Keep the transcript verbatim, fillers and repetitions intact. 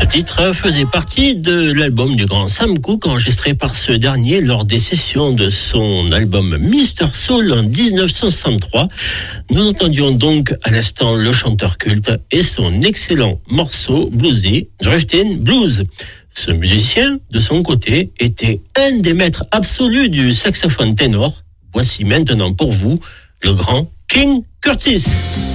Ce titre faisait partie de l'album du grand Sam Cooke, enregistré par ce dernier lors des sessions de son album Mister Soul en dix-neuf cent soixante-trois. Nous entendions donc à l'instant le chanteur culte et son excellent morceau bluesy, Driftin' Blues. Ce musicien, de son côté, était un des maîtres absolus du saxophone ténor. Voici maintenant pour vous le grand King Curtis.